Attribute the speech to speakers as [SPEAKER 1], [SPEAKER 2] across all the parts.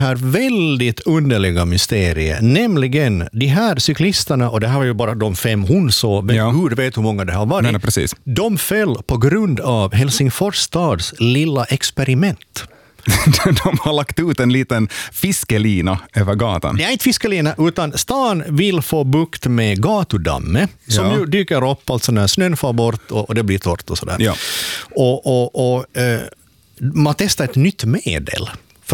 [SPEAKER 1] här väldigt underliga mysteriet, nämligen de här cyklisterna, och det här var ju bara de 5 hon såg, men Gud vet hur många det har varit.
[SPEAKER 2] Nej, precis.
[SPEAKER 1] De föll på grund av Helsingfors stads lilla experiment.
[SPEAKER 2] De har lagt ut en liten fiskelina över gatan.
[SPEAKER 1] Det är inte fiskelina, utan stan vill få bukt med gatudammet som ju dyker upp, alltså när snön får bort och det blir torrt och sådär.
[SPEAKER 2] Ja.
[SPEAKER 1] Och man testar ett nytt medel för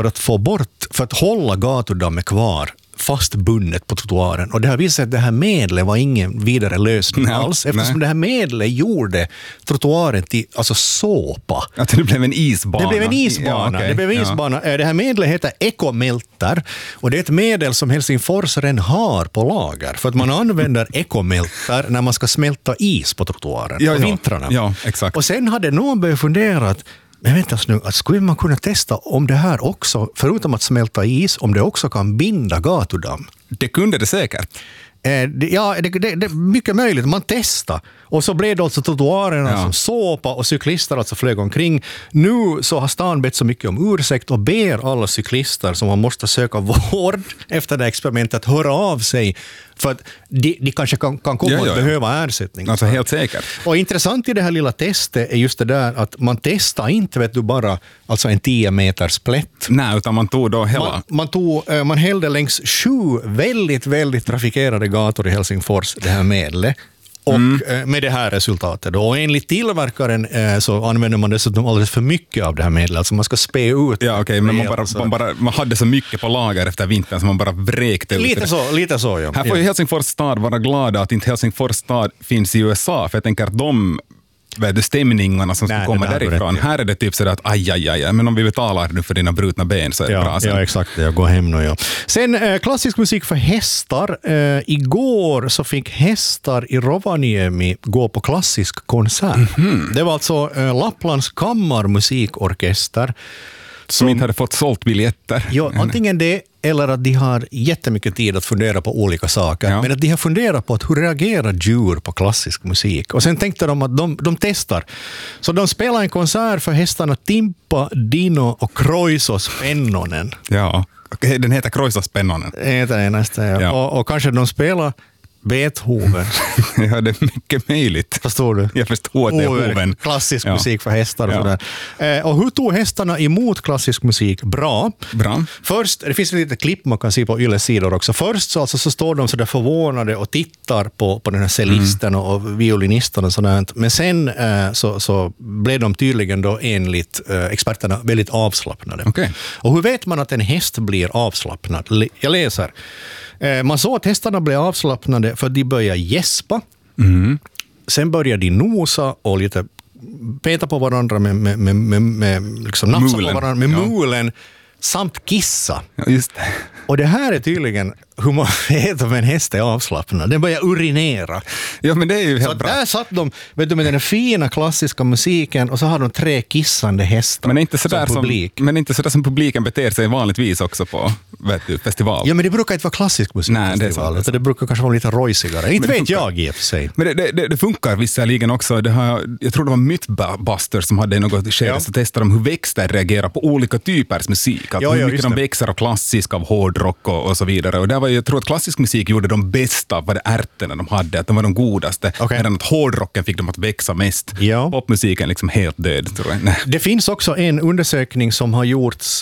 [SPEAKER 1] att hålla gatudammet kvar fastbundet på trottoaren. Och det har visat sig att det här medlet var ingen vidare lösning alls, eftersom det här medlet gjorde trottoaren till alltså såpa.
[SPEAKER 2] Att det blev en isbana.
[SPEAKER 1] Det blev en isbana.
[SPEAKER 2] Ja, okay.
[SPEAKER 1] Det blev en isbana. Det här medlet heter Ecomelter, och det är ett medel som Helsingfors redan har på lager, för att man använder Ecomelter när man ska smälta is på trottoaren på vintrarna.
[SPEAKER 2] Ja, exakt.
[SPEAKER 1] Och sen hade någon börjat fundera att men vänta nu, att skulle man kunna testa om det här också, förutom att smälta is, om det också kan binda gatudamm?
[SPEAKER 2] Det kunde det säkert.
[SPEAKER 1] Det är mycket möjligt. Man testar. Och så blev det alltså trottoarerna som såpa och cyklister alltså flög omkring. Nu så har stan bett så mycket om ursäkt och ber alla cyklister som man måste söka vård efter det experimentet höra av sig. För att de kanske kan komma att behöva ersättning.
[SPEAKER 2] Alltså helt säkert.
[SPEAKER 1] Och intressant i det här lilla testet är just det där att man testar inte, vet du, bara alltså en 10 meters plätt.
[SPEAKER 2] Nej, utan man tog då hela...
[SPEAKER 1] Man hällde längs 7 väldigt, väldigt trafikerade gator i Helsingfors det här medlet. Och med det här resultatet då. Och enligt tillverkaren så använder man dessutom alldeles för mycket av det här medlet. Alltså man ska spä ut.
[SPEAKER 2] Ja, okej, men man hade så mycket på lager efter vintern så man bara vräkte ut det.
[SPEAKER 1] Lite så, ja.
[SPEAKER 2] Här får ju Helsingfors stad vara glada att inte Helsingfors stad finns i USA, för jag tänker att de stämningarna som ska komma därifrån. Här är det typ sådär att aj, men om vi betalar nu för dina brutna ben så är det bra sen.
[SPEAKER 1] Ja, exakt. Jag går hem nu, Sen klassisk musik för hästar. Igår så fick hästar i Rovaniemi gå på klassisk konsert. Det var alltså Lapplands kammarmusikorkester.
[SPEAKER 2] Som inte hade fått sålt biljetter.
[SPEAKER 1] Ja, antingen det eller att de har jättemycket tid att fundera på olika saker. Ja. Men att de har funderat på att hur reagerar djur på klassisk musik. Och sen tänkte de att de testar. Så de spelar en konsert för hästarna Timpa, Dino och Kroisos Pennonen.
[SPEAKER 2] Ja, okay, den heter Kroisos Pennonen.
[SPEAKER 1] Heter den nästan, ja. Och kanske de spelar Beethoven.
[SPEAKER 2] Ja, det är mycket möjligt.
[SPEAKER 1] Förstår du?
[SPEAKER 2] Jag förstår att det är hoven.
[SPEAKER 1] Klassisk musik för hästar och sådär. Och hur tog hästarna emot klassisk musik? Bra. Först, det finns ett litet klipp man kan se på Yles sidor också. Först så står de så där förvånade och tittar på den här cellisten och violinisten och sådant. Men sen så blev de tydligen då enligt experterna väldigt avslappnade.
[SPEAKER 2] Okay.
[SPEAKER 1] Och hur vet man att en häst blir avslappnad? Jag läser. Man såg att hästarna blev avslappnade för att de började gäspa. Sen började de nosa och lite peta på varandra med liksom nafsa på varandra med mulen samt kissa.
[SPEAKER 2] Ja, just det.
[SPEAKER 1] Och det här är tydligen hur man vet om en häst är avslappnad. Den börjar urinera.
[SPEAKER 2] Ja, men det är ju helt
[SPEAKER 1] så
[SPEAKER 2] bra.
[SPEAKER 1] Där satt de, vet du, med den fina klassiska musiken och så har de 3 kissande hästar.
[SPEAKER 2] Men inte sådär som publiken beter sig vanligtvis också på festival.
[SPEAKER 1] Ja, men det brukar inte vara klassisk musik.
[SPEAKER 2] Nej, det är sant.
[SPEAKER 1] Det brukar kanske vara lite rojsigare. Inte vet jag i och för sig.
[SPEAKER 2] Men det funkar visserligen också. Jag tror det var Mythbusters som hade något skede så testade de hur växter reagerar på olika typers musik. Att hur mycket de växer av klassisk, av hårdrock och så vidare. Och där var jag tror att klassisk musik gjorde de bästa vad det ärterna de hade, att de var de godaste. Medan att hårdrocken fick dem att växa mest. Ja. Popmusiken liksom helt död, tror jag. Nej.
[SPEAKER 1] Det finns också en undersökning som har gjorts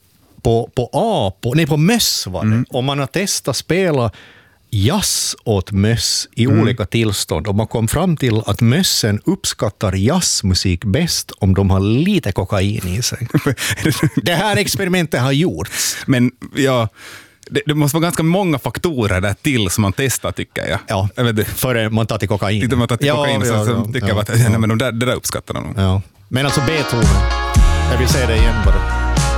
[SPEAKER 1] på möss var det. Och man har testat spela jazz åt möss i olika tillstånd. Och man kom fram till att mössen uppskattar jazzmusik bäst om de har lite kokain i sig. Det här experimentet har gjorts.
[SPEAKER 2] Men det måste vara ganska många faktorer där till som man testar, tycker jag.
[SPEAKER 1] Ja, före man tar till kokain.
[SPEAKER 2] Inte man tar till kokain så tycker jag att det där uppskattar de.
[SPEAKER 1] Ja. Men alltså Beethoven, jag vill säga det igen bara.